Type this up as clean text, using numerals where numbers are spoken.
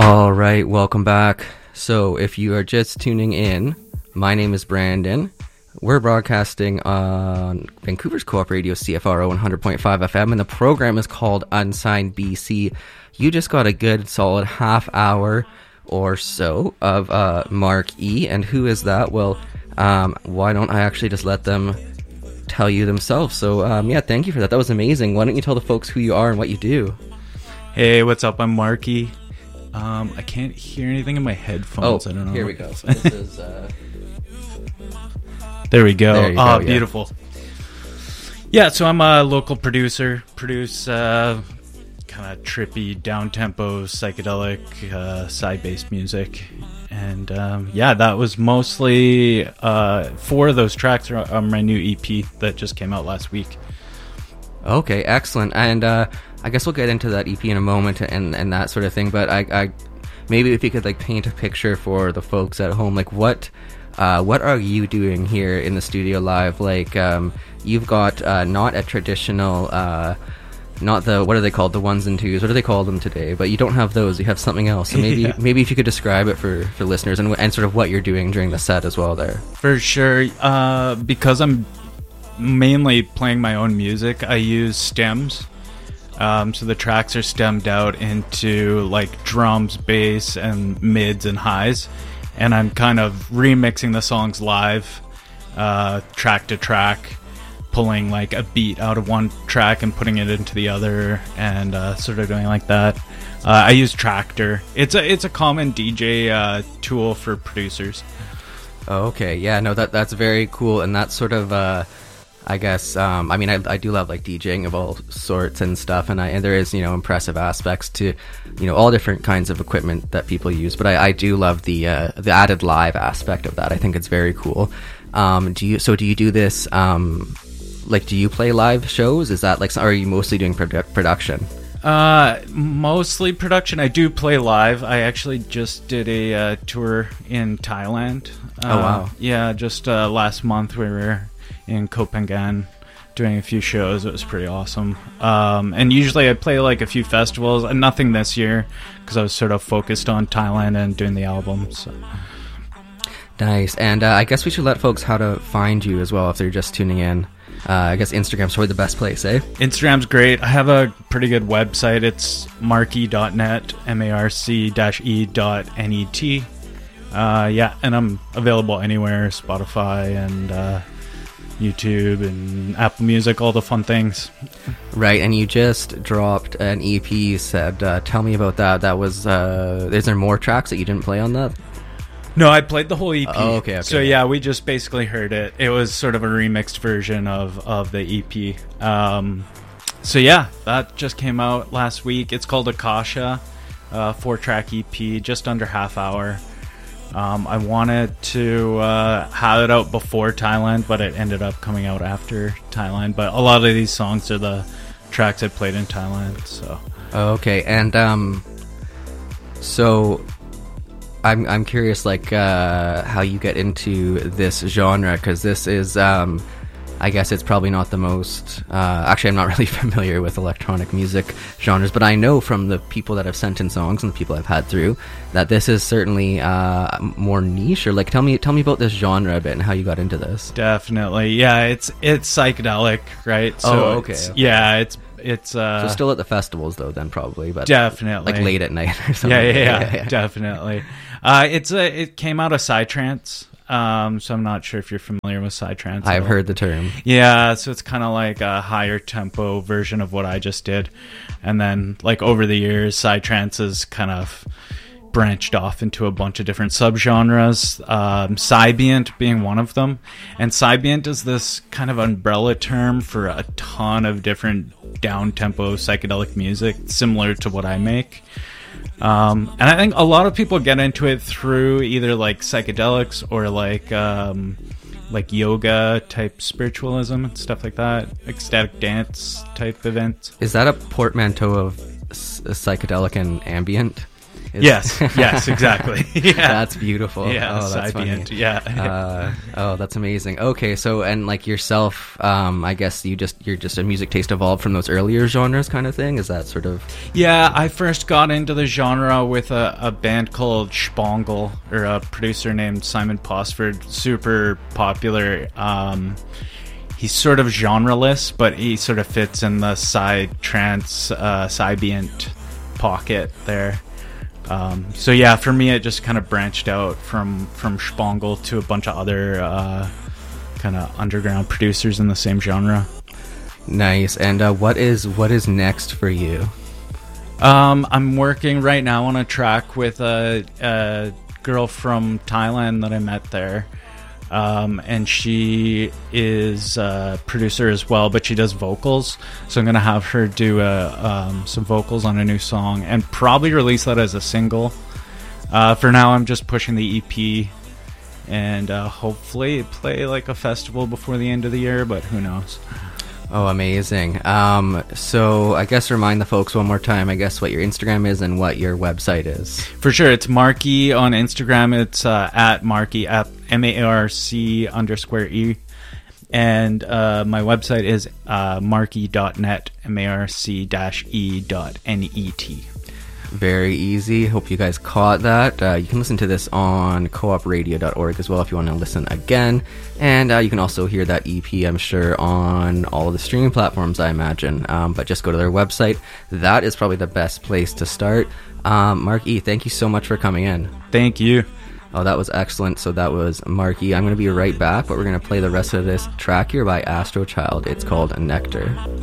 All right, welcome back. So if you are just tuning in, my name is Brandon. We're broadcasting on Vancouver's Co-op Radio CFRO 100.5 FM, and the program is called Unsigned BC. You just got a good solid half hour or so of Mark E. And who is that? Well, why don't I actually just let them tell you themselves? So yeah, thank you for that. That was amazing. Why don't you tell the folks who you are and what you do? Hey, what's up? I'm Marky. I can't hear anything in my headphones. I don't know. Here we go. So this is... There we go. There you go, Oh, yeah. beautiful. Yeah, so I'm a local producer. Produce kind of trippy, down-tempo, psychedelic, side-based music. And yeah, that was mostly 4 of those tracks are on my new EP that just came out last week. Okay, excellent. And I guess we'll get into that EP in a moment and that sort of thing. But I maybe if you could like paint a picture for the folks at home, like what are you doing here in the studio live? Like you've got not a traditional, not the, what are they called, the ones and twos? What do they call them today? But you don't have those. You have something else. So maybe Yeah. maybe if you could describe it for listeners and sort of what you're doing during the set as well there. For sure. Because I'm mainly playing my own music, I use stems. So the tracks are stemmed out into like drums, bass, and mids and highs. And I'm kind of remixing the songs live, track to track, pulling like a beat out of one track and putting it into the other, and sort of doing like that. I use Tractor. It's a common DJ tool for producers. Oh, okay, yeah, no, that's very cool, and that's sort of I guess I mean I do love like DJing of all sorts and stuff, and there is, you know, impressive aspects to, you know, all different kinds of equipment that people use, but I do love the added live aspect of that. I think it's very cool. Do you do this like, do you play live shows? Is that like, or are you mostly doing production? Mostly production. I do play live. I actually just did a tour in Thailand. Oh wow. Yeah, just last month we were in Koh Phangan doing a few shows. It was pretty awesome. And usually I play like a few festivals, and nothing this year because I was sort of focused on Thailand and doing the album. So. Nice. And I guess we should let folks how to find you as well if they're just tuning in. I guess Instagram's probably the best place, eh? Instagram's great. I have a pretty good website. It's marky.net, marc-e.net. Yeah, and I'm available anywhere, Spotify and YouTube and Apple Music, all the fun things. Right, and you just dropped an EP, you said. Tell me about that. That was, is there more tracks that you didn't play on that? No, I played the whole EP. Oh, okay. So yeah, we just basically heard it. It was sort of a remixed version of the EP. So yeah, that just came out last week. It's called Akasha, 4-track EP, just under half hour. I wanted to have it out before Thailand, but it ended up coming out after Thailand. But a lot of these songs are the tracks I played in Thailand. So okay, and so I'm curious, like how you get into this genre, because this is I guess it's probably not the most actually I'm not really familiar with electronic music genres, but I know from the people that have sent in songs and the people I've had through that this is certainly more niche. Or like tell me about this genre a bit and how you got into this. definitely, yeah, it's psychedelic, right? So okay. Yeah, it's So still at the festivals though then probably, but definitely like late at night or something. Yeah, definitely. It came out of Psytrance. So I'm not sure if you're familiar with Psytrance. I've heard the term. Yeah, so it's kind of like a higher tempo version of what I just did. And then like over the years, Psytrance has kind of branched off into a bunch of different subgenres, Psybient being one of them. And Psybient is this kind of umbrella term for a ton of different down-tempo psychedelic music, similar to what I make. And I think a lot of people get into it through either like psychedelics or like yoga type spiritualism and stuff like that, ecstatic dance type events. Is that a portmanteau of psychedelic and ambient? Yes, exactly. Yeah. That's beautiful. Yeah, oh, that's funny. Saibient. Yeah. Oh, that's amazing. Okay, so and like yourself, I guess you're just a music taste evolved from those earlier genres, kind of thing. Is that sort of? Yeah, I first got into the genre with a band called Spangle, or a producer named Simon Posford, super popular. He's sort of genreless, but he sort of fits in the psytrance, Saibient pocket there. So yeah, for me, it just kind of branched out from Spangle to a bunch of other kind of underground producers in the same genre. Nice. And what is next for you? I'm working right now on a track with a girl from Thailand that I met there. And she is a producer as well, but she does vocals. So I'm going to have her do some vocals on a new song and probably release that as a single. For now, I'm just pushing the EP and hopefully play like a festival before the end of the year, but who knows. Oh, amazing. So I guess remind the folks one more time, I guess, what your Instagram is and what your website is. For sure. It's Marky on Instagram. It's at Marky, at MARC_E. And my website is marky.net, marc-e.net. Very easy. Hope you guys caught that. You can listen to this on coopradio.org as well if you want to listen again. And you can also hear that EP, I'm sure, on all of the streaming platforms, I imagine. But just go to their website. That is probably the best place to start. Mark E., thank you so much for coming in. Thank you. Oh, that was excellent. So that was Mark E. I'm going to be right back, but we're going to play the rest of this track here by Astro Child. It's called Nectar.